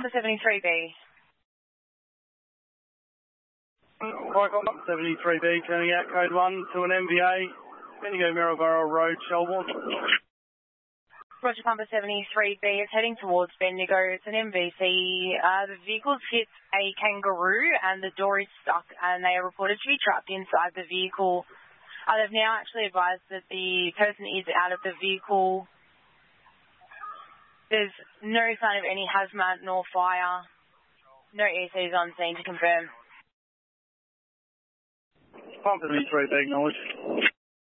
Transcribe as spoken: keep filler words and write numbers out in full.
Number seventy-three B. Michael, seventy-three B, turning out code one to an M V A, Bendigo Marlborough Road, Shelbourne. Roger, Pumper seventy-three B is heading towards Bendigo. It's an M V C. Uh, the vehicle's hit a kangaroo and the door is stuck and they are reported to be trapped inside the vehicle. Uh, they've now actually advised that the person is out of the vehicle. There's no sign of any hazmat nor fire. No E Cs on scene to confirm. Pump seventy-three B, acknowledged.